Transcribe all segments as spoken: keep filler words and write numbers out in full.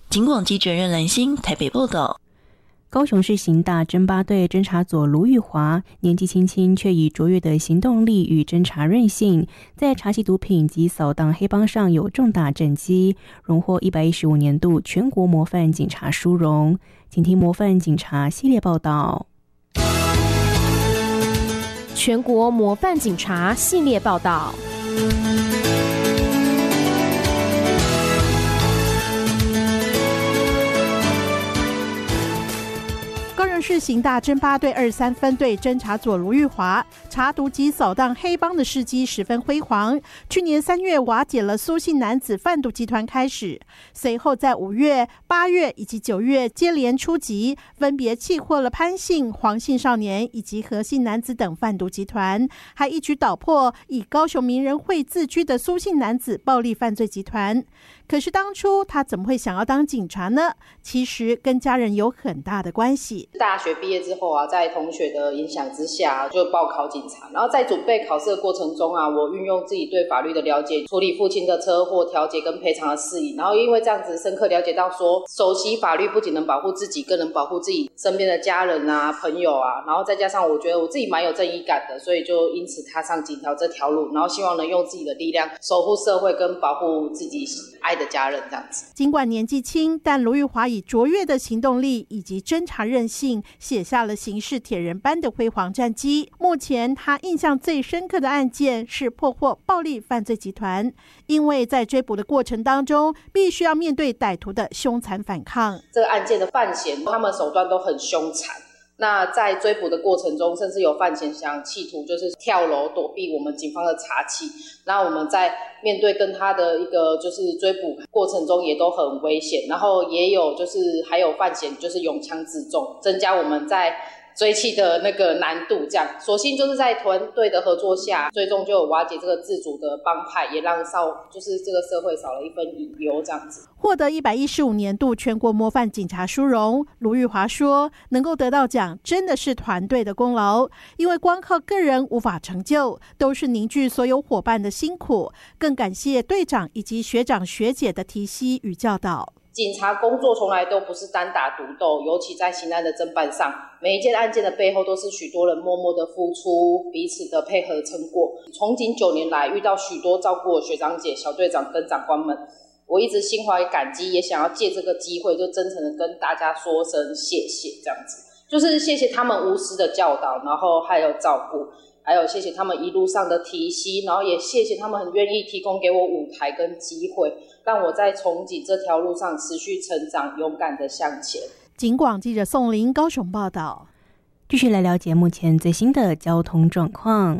警广记者任兰心台北报道。 高雄市刑大侦八队侦查佐卢玉华年纪轻轻，却以卓越的行动力与侦查韧性，在查缉毒品及扫荡黑帮上有重大政绩，荣获一百一十五年度全国模范警察殊荣。请听模范警察系列报道。 全国模范警察系列报道。 高雄市刑大侦八队二十三分队侦查佐卢玉华查毒及扫荡黑帮的事迹十分辉煌。去年三月瓦解了苏姓男子贩毒集团开始，随后在五月、八月以及九月接连出击，分别缉获了潘姓、黄姓少年以及何姓男子等贩毒集团，还一举捣破以高雄名人会自居的苏姓男子暴力犯罪集团。可是当初他怎么会想要当警察呢？其实跟家人有很大的关系。 大学毕业之后啊，在同学的影响之下，就报考警察。然后在准备考试的过程中啊，我运用自己对法律的了解，处理父亲的车祸调解跟赔偿的事宜。然后因为这样子深刻了解到说，熟悉法律不仅能保护自己，更能保护自己身边的家人啊、朋友啊。然后再加上我觉得我自己蛮有正义感的，所以就因此踏上警察这条路。然后希望能用自己的力量守护社会跟保护自己爱的家人这样子。 尽管年纪轻，但卢玉华以卓越的行动力以及侦查韧性，写下了刑事铁人般的辉煌战绩。目前他印象最深刻的案件是破获暴力犯罪集团，因为在追捕的过程当中，必须要面对歹徒的凶残反抗。 这个案件的犯嫌，他们手段都很凶残。那在追捕的过程中，甚至有犯嫌想企图就是跳楼躲避我们警方的查缉。那我们在面对跟他的一个就是追捕过程中也都很危险，然后也有就是还有犯嫌就是拥枪自重，增加我们在追缉的那个难度这样。所幸就是在团队的合作下，最终就有瓦解这个自主的帮派，也让少就是这个社会少了一份隐忧这样子。 获得一百一十五年度全国模范警察殊荣，卢玉华说，能够得到奖真的是团队的功劳，因为光靠个人无法成就，都是凝聚所有伙伴的辛苦，更感谢队长以及学长学姐的提携与教导。 警察工作从来都不是单打独斗，尤其在刑案的侦办上，每一件案件的背后都是许多人默默的付出，彼此的配合成果。从警九年来，遇到许多照顾我学长姐、小队长跟长官们，我一直心怀感激，也想要借这个机会就真诚的跟大家说声谢谢，这样子就是谢谢他们无私的教导，然后还有照顾，还有谢谢他们一路上的提携，然后也谢谢他们很愿意提供给我舞台跟机会，让我在从警这条路上持续成长，勇敢的向前。 警广记者宋林高雄报道。 继续来了解目前最新的交通状况。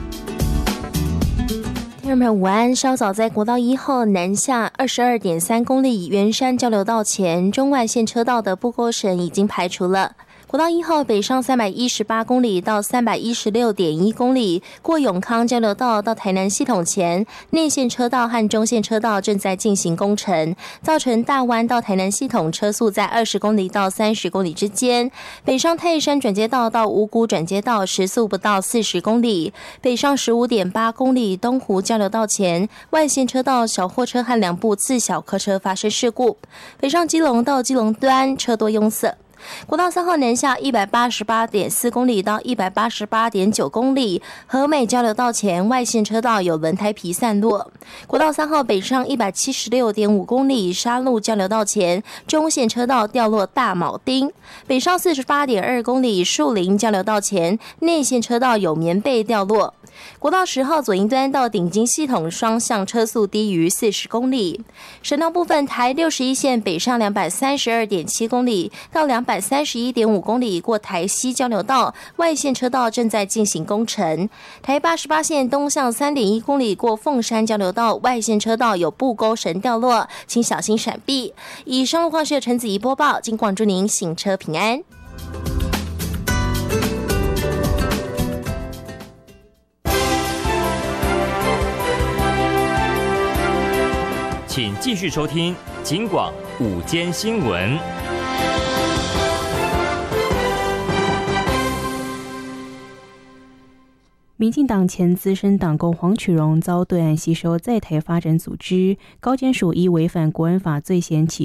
听众朋友午安，稍早在国道一号南下二十二点三公里圆山交流道前中外线车道的不勾绳已经排除了。国道一号北上三百一十八公里到三百一十六点一公里，过永康交流道到台南系统前，内线车道和中线车道正在进行工程，造成大湾到台南系统车速在二十公里到三十公里之间。北上泰山转接道到五股转接道时速不到四十公里。北上十五点八公里东湖交流道前，外线车道小货车和两部自小客车发生事故。北上基隆到基隆端车多拥塞。国道三号南下一百八十八点四公里到一百八十八点九公里，和美交流道前外线车道有轮胎皮散落。国道三号北上一百七十六点五公里，沙鹿交流道前中线车道掉落大铆钉。北上四十八点二公里，树林交流道前内线车道有棉被掉落。国道十号左营端到顶金系统双向车速低于四十公里。省道部分，台六十一线北上两百三十二点七公里到两百三十一点五公里，过台西交流道外线车道正在进行工程。台八十八线东向三点一公里，过凤山交流道外线车道有布钩绳掉落，请小心闪避。以上路况是由陈子怡播报，经广祝您行车平安。 请继续收听警广午间新闻。 民进党前资深党工黄曲荣遭对岸吸收在台发展组织高检署依违反国安法罪嫌起